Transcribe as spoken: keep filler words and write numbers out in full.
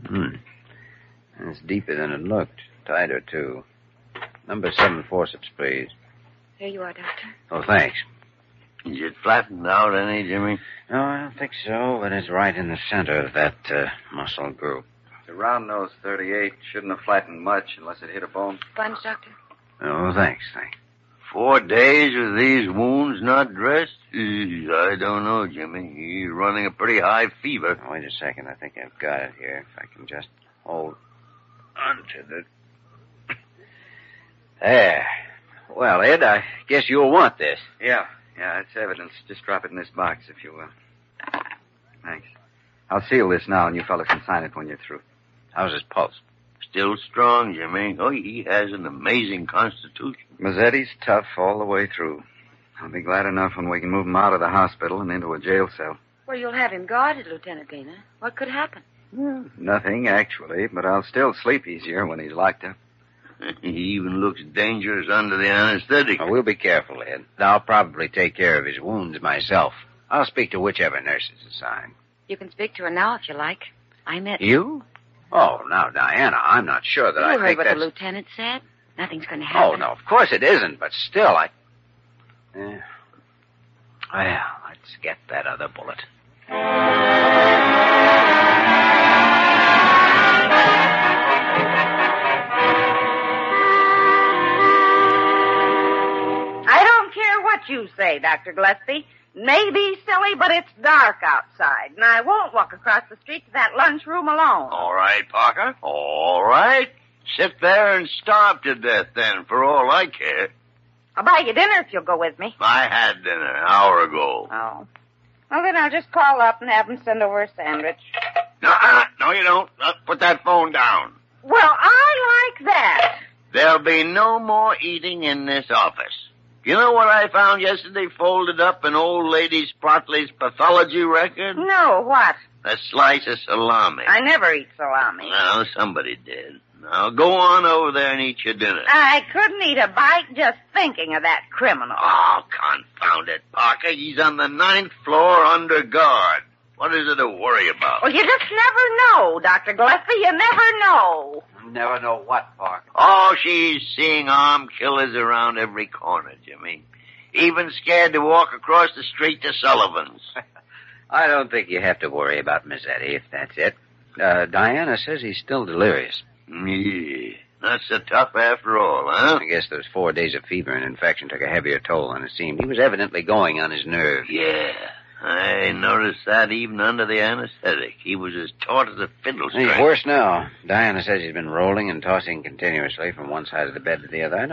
Hmm. It's deeper than it looked. Tighter, too. Number seven forceps, please. Here you are, Doctor. Oh, thanks. Is it flattened out any, Jimmy? No, I don't think so, but it's right in the center of that uh, muscle group. The round-nose thirty-eight shouldn't have flattened much unless it hit a bone. Sponge, Doctor? Oh, thanks, thanks. Four days with these wounds not dressed? Eesh, I don't know, Jimmy. He's running a pretty high fever. Oh, wait a second. I think I've got it here. If I can just hold onto the... There. Well, Ed, I guess you'll want this. Yeah, yeah, it's evidence. Just drop it in this box, if you will. Thanks. I'll seal this now, and you fellas can sign it when you're through. How's his pulse? Still strong, Jimmy. Oh, he has an amazing constitution. Mazzetti's tough all the way through. I'll be glad enough when we can move him out of the hospital and into a jail cell. Well, you'll have him guarded, Lieutenant Dana. What could happen? Well, nothing, actually, but I'll still sleep easier when he's locked up. He even looks dangerous under the anesthetic. Oh, we'll be careful, Ed. I'll probably take care of his wounds myself. I'll speak to whichever nurse is assigned. You can speak to her now if you like. I met... You? Oh, now, Diana, I'm not sure that you I heard think what that's... the lieutenant said. Nothing's going to Oh, happen. no, of course it isn't, but still, I... Yeah. Well, let's get that other bullet. I don't care what you say, Doctor Gillespie. May be silly, but it's dark outside, and I won't walk across the street to that lunchroom alone. All right, Parker. All right. Sit there and starve to death, then, for all I care. I'll buy you dinner if you'll go with me. I had dinner an hour ago. Oh. Well, then I'll just call up and have them send over a sandwich. No, uh, no, you don't. Uh, put that phone down. Well, I like that. There'll be no more eating in this office. You know what I found yesterday folded up in old lady Sprotley's pathology record? No, what? A slice of salami. I never eat salami. Well, somebody did. Now, go on over there and eat your dinner. I couldn't eat a bite just thinking of that criminal. Oh, confound it, Parker. He's on the ninth floor under guard. What is it to worry about? Well, you just never know, Doctor Gillespie. You never know. Never know what, Parker. Oh, she's seeing armed killers around every corner, Jimmy. Even scared to walk across the street to Sullivan's. I don't think you have to worry about Mazzetti, if that's it. Uh, Diana says he's still delirious. Yeah, not so tough after all, huh? I guess those four days of fever and infection took a heavier toll than it seemed. He was evidently going on his nerves. Yeah, I noticed that even under the anesthetic. He was as taut as a fiddle string. He's worse now. Diana says he's been rolling and tossing continuously from one side of the bed to the other. I